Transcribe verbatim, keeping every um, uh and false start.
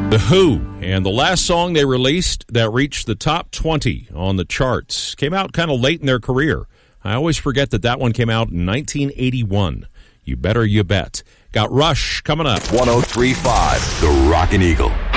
The Who, and the last song they released that reached the top twenty on the charts came out kind of late in their career. I always forget that that one came out in nineteen eighty-one. You Better You Bet. Got Rush coming up. one oh three point five, The Rockin' Eagle.